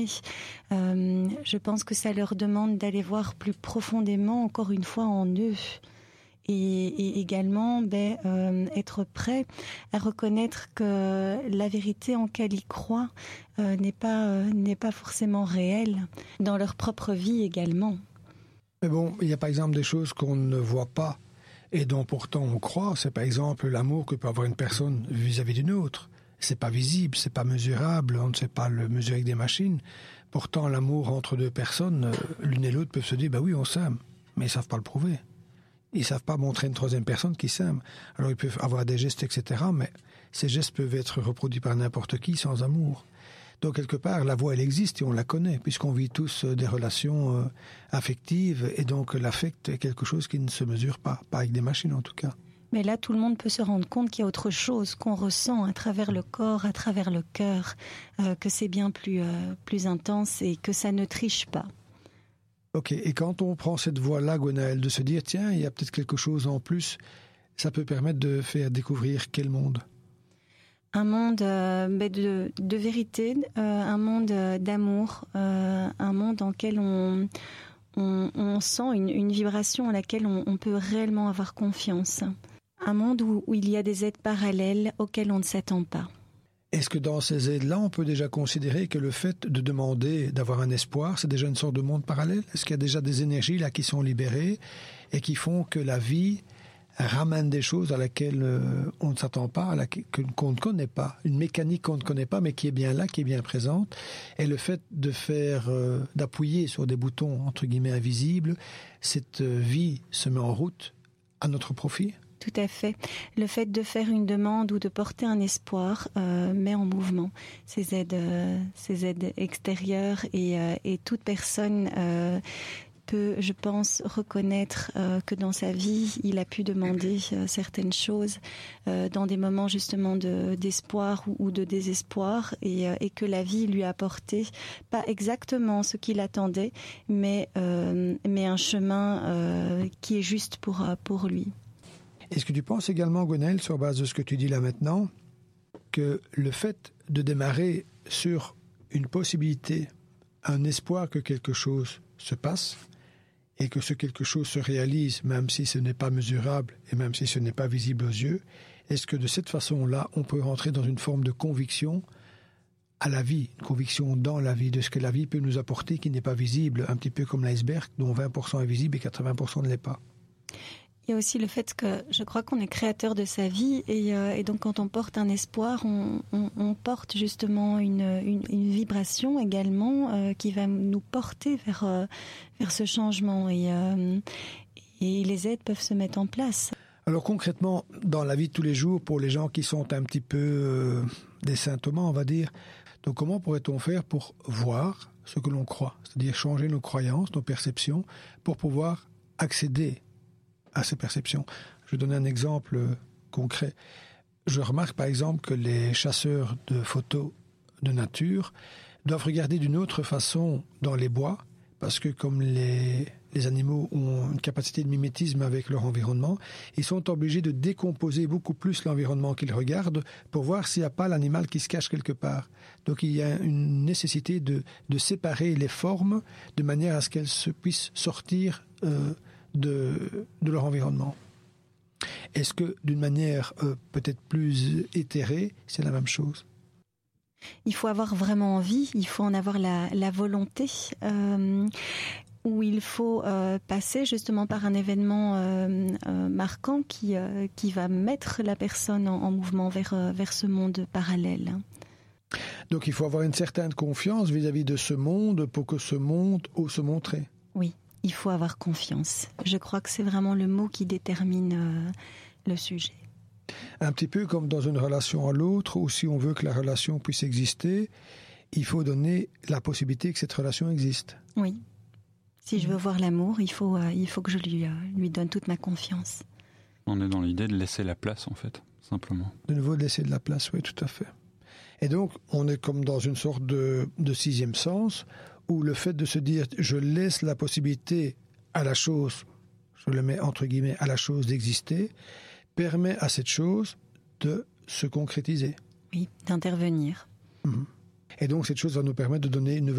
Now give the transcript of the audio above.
aimer. Je pense que ça leur demande d'aller voir plus profondément, encore une fois, en eux. Et également être prêt à reconnaître que la vérité en laquelle ils croient n'est pas forcément réelle dans leur propre vie également. Mais bon, il y a par exemple des choses qu'on ne voit pas et dont pourtant on croit. C'est par exemple l'amour que peut avoir une personne vis-à-vis d'une autre. C'est pas visible, c'est pas mesurable, on ne sait pas le mesurer avec des machines. Pourtant, l'amour entre deux personnes, l'une et l'autre peuvent se dire « bah oui, on s'aime », mais ils savent pas le prouver. Ils savent pas montrer à une troisième personne qu'ils s'aiment. Alors ils peuvent avoir des gestes, etc., mais ces gestes peuvent être reproduits par n'importe qui sans amour. Donc quelque part, la voix, elle existe et on la connaît, puisqu'on vit tous des relations affectives, et donc l'affect est quelque chose qui ne se mesure pas avec des machines en tout cas. Mais là, tout le monde peut se rendre compte qu'il y a autre chose qu'on ressent à travers le corps, à travers le cœur, que c'est bien plus intense et que ça ne triche pas. Ok, et quand on prend cette voie-là, Gwenaëlle, de se dire, tiens, il y a peut-être quelque chose en plus, ça peut permettre de faire découvrir quel monde ? Un monde de vérité, un monde d'amour, un monde dans lequel on sent une vibration à laquelle on peut réellement avoir confiance. Un monde où il y a des aides parallèles auxquelles on ne s'attend pas. Est-ce que dans ces aides-là, on peut déjà considérer que le fait de demander, d'avoir un espoir, c'est déjà une sorte de monde parallèle ? Est-ce qu'il y a déjà des énergies là qui sont libérées et qui font que la vie ramène des choses à laquelle on ne s'attend pas, qu'on ne connaît pas, une mécanique qu'on ne connaît pas, mais qui est bien là, qui est bien présente. Et le fait d'appuyer sur des boutons entre guillemets invisibles, cette vie se met en route à notre profit. Tout à fait. Le fait de faire une demande ou de porter un espoir met en mouvement ces aides extérieures et toute personne peut, je pense, reconnaître que dans sa vie, il a pu demander certaines choses dans des moments justement d'espoir ou de désespoir et que la vie lui a apporté pas exactement ce qu'il attendait, mais un chemin qui est juste pour lui. Est-ce que tu penses également, Gwenaëlle, sur base de ce que tu dis là maintenant, que le fait de démarrer sur une possibilité, un espoir que quelque chose se passe et que ce quelque chose se réalise, même si ce n'est pas mesurable et même si ce n'est pas visible aux yeux, est-ce que de cette façon-là, on peut rentrer dans une forme de conviction à la vie, une conviction dans la vie, de ce que la vie peut nous apporter qui n'est pas visible, un petit peu comme l'iceberg dont 20% est visible et 80% ne l'est pas? Il y a aussi le fait que je crois qu'on est créateur de sa vie et donc quand on porte un espoir, on porte justement une vibration également qui va nous porter vers ce changement et les aides peuvent se mettre en place. Alors concrètement, dans la vie de tous les jours, pour les gens qui sont un petit peu des symptômes, on va dire, donc comment pourrait-on faire pour voir ce que l'on croit, c'est-à-dire changer nos croyances, nos perceptions, pour pouvoir accéder à ces perceptions. Je vais donner un exemple concret. Je remarque par exemple que les chasseurs de photos de nature doivent regarder d'une autre façon dans les bois, parce que comme les animaux ont une capacité de mimétisme avec leur environnement, ils sont obligés de décomposer beaucoup plus l'environnement qu'ils regardent pour voir s'il n'y a pas l'animal qui se cache quelque part. Donc il y a une nécessité de séparer les formes de manière à ce qu'elles puissent sortir de leur environnement. Est-ce que d'une manière peut-être plus éthérée, c'est la même chose ? Il faut avoir vraiment envie, il faut en avoir la volonté, où il faut passer justement par un événement marquant qui va mettre la personne en mouvement vers ce monde parallèle. Donc il faut avoir une certaine confiance vis-à-vis de ce monde pour que ce monde ose se montrer. Oui. Il faut avoir confiance. Je crois que c'est vraiment le mot qui détermine le sujet. Un petit peu comme dans une relation à l'autre, où si on veut que la relation puisse exister, il faut donner la possibilité que cette relation existe. Oui. Si je veux voir l'amour, il faut que je lui donne toute ma confiance. On est dans l'idée de laisser la place, en fait, simplement. De nouveau, de laisser de la place, oui, tout à fait. Et donc, on est comme dans une sorte de sixième sens, où le fait de se dire « je laisse la possibilité à la chose », je le mets entre guillemets, à la chose d'exister, permet à cette chose de se concrétiser. Oui, d'intervenir. Et donc cette chose va nous permettre de donner une nouvelle